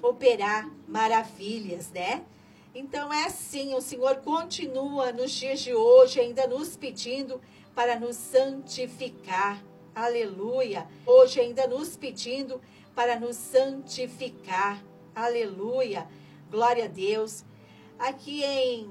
operar maravilhas, né? Então é assim, o Senhor continua nos dias de hoje ainda nos pedindo para nos santificar. Aleluia! Hoje ainda nos pedindo para nos santificar. Aleluia! Glória a Deus. Aqui em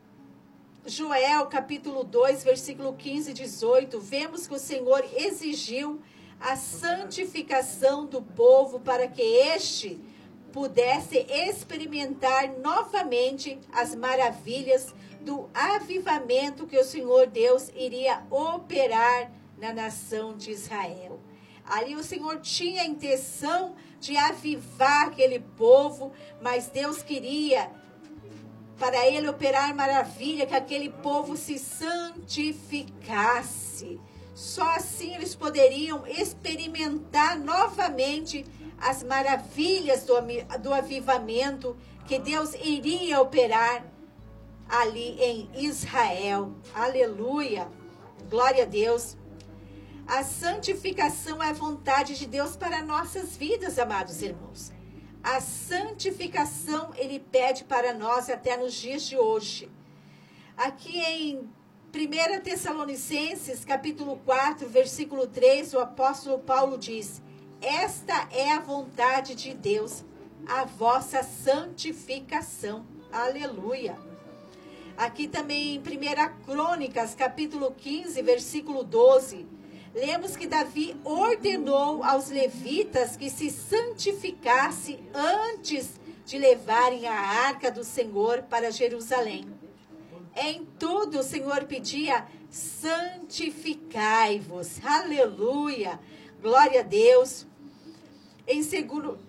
Joel, capítulo 2, versículo 15 e 18, vemos que o Senhor exigiu a santificação do povo para que este pudesse experimentar novamente as maravilhas do avivamento que o Senhor Deus iria operar na nação de Israel. Ali o Senhor tinha a intenção de avivar aquele povo, mas Deus queria, para ele operar maravilha, que aquele povo se santificasse. Só assim eles poderiam experimentar novamente as maravilhas do avivamento que Deus iria operar ali em Israel. Aleluia! Glória a Deus! A santificação é a vontade de Deus para nossas vidas, amados irmãos. A santificação Ele pede para nós até nos dias de hoje. Aqui em 1 Tessalonicenses, capítulo 4, versículo 3, o apóstolo Paulo diz: esta é a vontade de Deus, a vossa santificação. Aleluia! Aqui também em 1 Crônicas, capítulo 15, versículo 12, lemos que Davi ordenou aos levitas que se santificasse antes de levarem a arca do Senhor para Jerusalém. Em tudo o Senhor pedia: santificai-vos. Aleluia! Glória a Deus! Em 2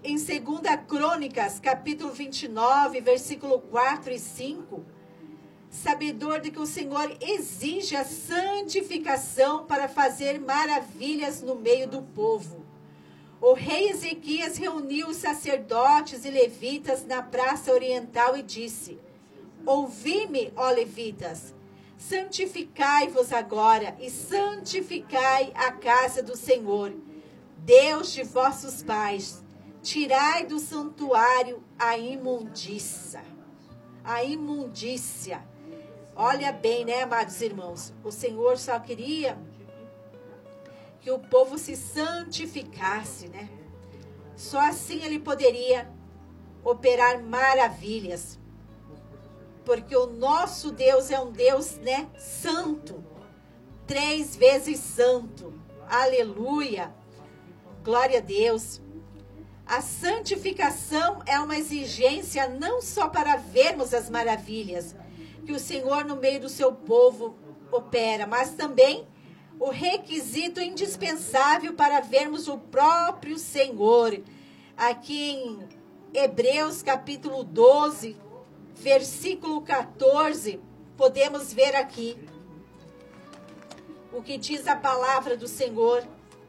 Crônicas, capítulo 29, versículo 4 e 5, sabedor de que o Senhor exige a santificação para fazer maravilhas no meio do povo. O rei Ezequias reuniu os sacerdotes e levitas na praça oriental e disse: ouvi-me, ó levitas, santificai-vos agora e santificai a casa do Senhor, Deus de vossos pais. Tirai do santuário a imundícia. A imundícia. Olha bem, né, amados irmãos? O Senhor só queria que o povo se santificasse, né? Só assim Ele poderia operar maravilhas. Porque o nosso Deus é um Deus, né, santo. 3 vezes santo. Aleluia. Glória a Deus. A santificação é uma exigência não só para vermos as maravilhas que o Senhor no meio do seu povo opera, mas também o requisito indispensável para vermos o próprio Senhor. Aqui em Hebreus capítulo 12, versículo 14, podemos ver aqui o que diz a palavra do Senhor,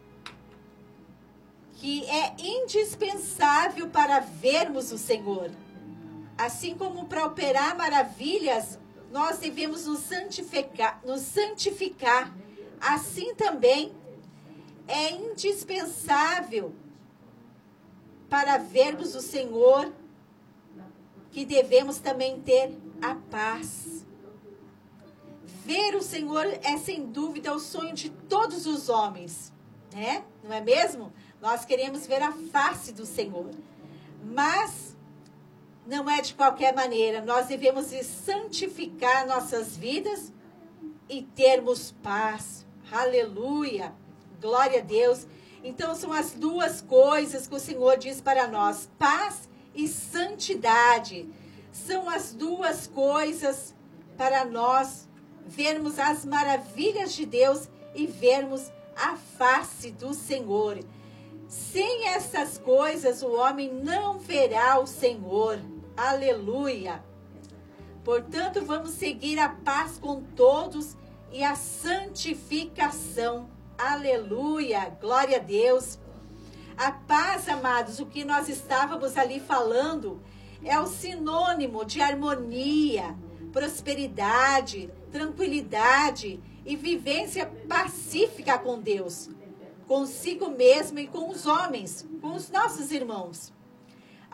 que é indispensável para vermos o Senhor. Assim como para operar maravilhas, nós devemos nos santificar. Assim também é indispensável para vermos o Senhor, que devemos também ter a paz. Ver o Senhor é sem dúvida o sonho de todos os homens, né? Não é mesmo? Nós queremos ver a face do Senhor, mas não é de qualquer maneira. Nós devemos santificar nossas vidas e termos paz. Aleluia! Glória a Deus! Então são as duas coisas que o Senhor diz para nós: paz e santidade. São as duas coisas para nós vermos as maravilhas de Deus e vermos a face do Senhor. Sem essas coisas, o homem não verá o Senhor. Aleluia! Portanto, vamos seguir a paz com todos e a santificação. Aleluia! Glória a Deus! A paz, amados, o que nós estávamos ali falando, é o sinônimo de harmonia, prosperidade, tranquilidade e vivência pacífica com Deus, consigo mesmo e com os homens, com os nossos irmãos.